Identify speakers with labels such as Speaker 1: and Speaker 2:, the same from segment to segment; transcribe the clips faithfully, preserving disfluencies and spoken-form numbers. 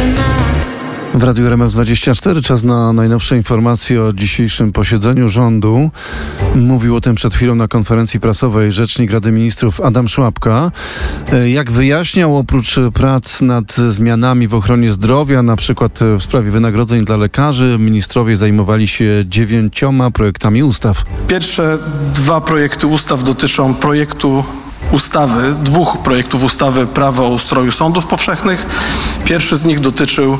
Speaker 1: W Radiu R M F dwadzieścia cztery czas na najnowsze informacje o dzisiejszym posiedzeniu rządu. Mówił o tym przed chwilą na konferencji prasowej rzecznik Rady Ministrów Adam Szłapka. Jak wyjaśniał, oprócz prac nad zmianami w ochronie zdrowia, na przykład w sprawie wynagrodzeń dla lekarzy, ministrowie zajmowali się dziewięcioma projektami ustaw.
Speaker 2: Pierwsze dwa projekty ustaw dotyczą projektu ustawy, dwóch projektów ustawy Prawo o ustroju sądów powszechnych. Pierwszy z nich dotyczył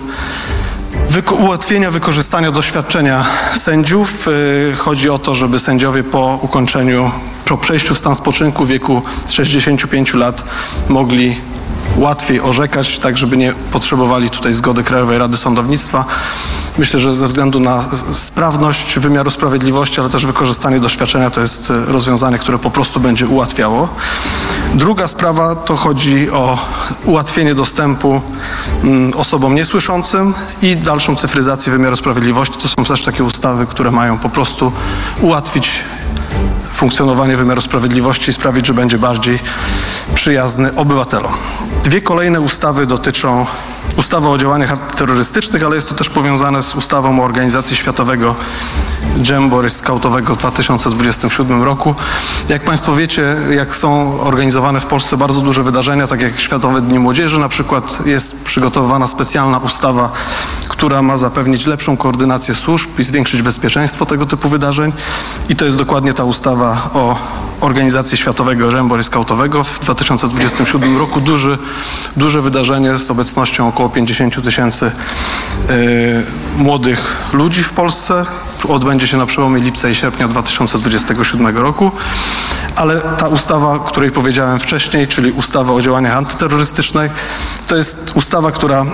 Speaker 2: Wyko- ułatwienia wykorzystania doświadczenia sędziów. Yy, chodzi o to, żeby sędziowie po ukończeniu, po przejściu w stan spoczynku w wieku sześćdziesięciu pięciu lat mogli łatwiej orzekać, tak żeby nie potrzebowali tutaj zgody Krajowej Rady Sądownictwa. Myślę, że ze względu na sprawność wymiaru sprawiedliwości, ale też wykorzystanie doświadczenia to jest rozwiązanie, które po prostu będzie ułatwiało. Druga sprawa to chodzi o ułatwienie dostępu mm, osobom niesłyszącym i dalszą cyfryzację wymiaru sprawiedliwości. To są też takie ustawy, które mają po prostu ułatwić funkcjonowanie wymiaru sprawiedliwości i sprawić, że będzie bardziej przyjazny obywatelom. Dwie kolejne ustawy dotyczą ustawy o działaniach antyterrorystycznych, ale jest to też powiązane z ustawą o organizacji Światowego Jamboree Skautowego w dwa tysiące dwudziestym siódmym roku. Jak Państwo wiecie, jak są organizowane w Polsce bardzo duże wydarzenia, tak jak Światowe Dni Młodzieży, na przykład jest przygotowywana specjalna ustawa, która ma zapewnić lepszą koordynację służb i zwiększyć bezpieczeństwo tego typu wydarzeń. I to jest dokładnie ta ustawa o organizacji Światowego Jamboree Skautowego w dwa tysiące dwudziestym siódmym roku. Duży, duże wydarzenie z obecnością około pięćdziesięciu tysięcy yy, młodych ludzi w Polsce. Odbędzie się na przełomie lipca i sierpnia dwa tysiące dwudziestego siódmego roku. Ale ta ustawa, o której powiedziałem wcześniej, czyli ustawa o działaniach antyterrorystycznych, to jest ustawa, która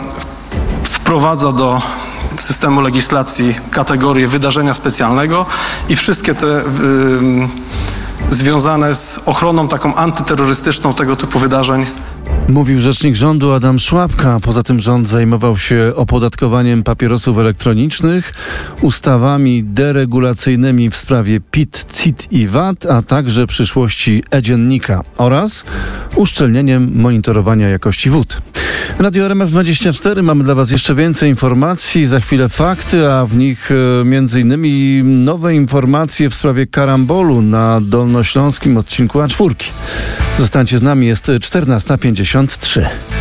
Speaker 2: wprowadza do systemu legislacji kategorię wydarzenia specjalnego i wszystkie te yy, związane z ochroną taką antyterrorystyczną tego typu wydarzeń.
Speaker 1: Mówił rzecznik rządu Adam Szłapka. Poza tym rząd zajmował się opodatkowaniem papierosów elektronicznych, ustawami deregulacyjnymi w sprawie P I T, C I T i V A T, a także przyszłości e-dziennika oraz uszczelnieniem monitorowania jakości wód. Radio R M F dwadzieścia cztery. Mamy dla Was jeszcze więcej informacji. Za chwilę fakty, a w nich e, między innymi nowe informacje w sprawie karambolu na dolnośląskim odcinku A cztery. Zostańcie z nami, jest czternasta pięćdziesiąt trzy.